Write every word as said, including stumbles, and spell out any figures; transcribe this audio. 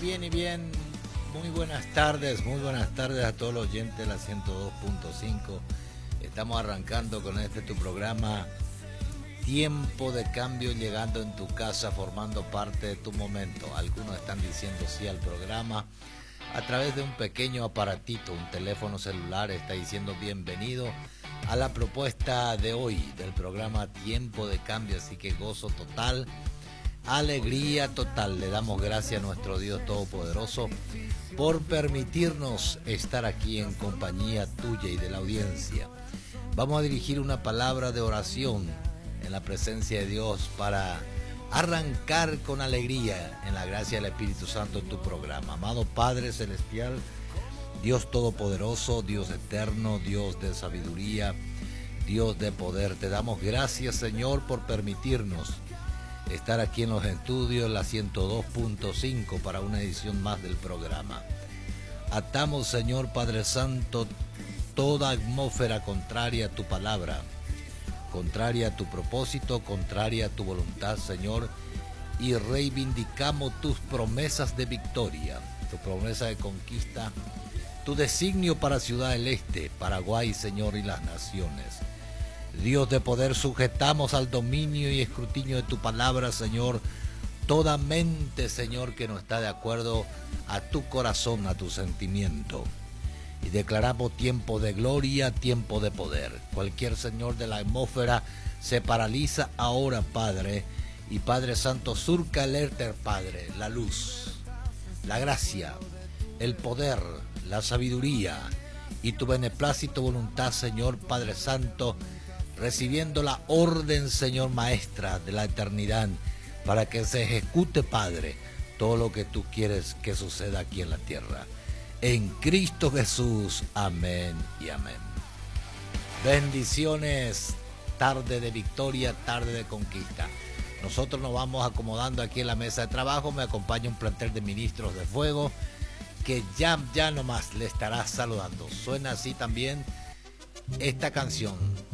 bien, y bien. Muy buenas tardes, muy buenas tardes a todos los oyentes de la ciento dos punto cinco. Estamos arrancando con este tu programa Tiempo de Cambio, llegando en tu casa, formando parte de tu momento. Algunos están diciendo sí al programa a través de un pequeño aparatito, un teléfono celular. Está diciendo bienvenido a la propuesta de hoy del programa Tiempo de Cambio. Así que gozo total, alegría total. Le damos gracias a nuestro Dios Todopoderoso por permitirnos estar aquí en compañía tuya y de la audiencia. Vamos a dirigir una palabra de oración en la presencia de Dios para arrancar con alegría en la gracia del Espíritu Santo en tu programa. Amado Padre Celestial, Dios Todopoderoso, Dios eterno, Dios de sabiduría, Dios de poder, te damos gracias, Señor, por permitirnos estar aquí en los estudios, la ciento dos punto cinco, para una edición más del programa. Atamos, Señor Padre Santo, toda atmósfera contraria a tu palabra, contraria a tu propósito, contraria a tu voluntad, Señor, y reivindicamos tus promesas de victoria, tu promesa de conquista, tu designio para Ciudad del Este, Paraguay, Señor, y las naciones. Dios de poder, sujetamos al dominio y escrutinio de tu palabra, Señor, toda mente, Señor, que no está de acuerdo a tu corazón, a tu sentimiento. Y declaramos tiempo de gloria, tiempo de poder. Cualquier, Señor, de la atmósfera se paraliza ahora, Padre. Y Padre Santo, surca el éter, Padre, la luz, la gracia, el poder, la sabiduría y tu beneplácito voluntad, Señor Padre Santo, recibiendo la orden, Señor Maestra de la eternidad, para que se ejecute, Padre, todo lo que tú quieres que suceda aquí en la tierra. En Cristo Jesús, amén y amén. Bendiciones, tarde de victoria, tarde de conquista. Nosotros nos vamos acomodando aquí en la mesa de trabajo. Me acompaña un plantel de ministros de fuego que ya, ya nomás le estará saludando. Suena así también esta canción.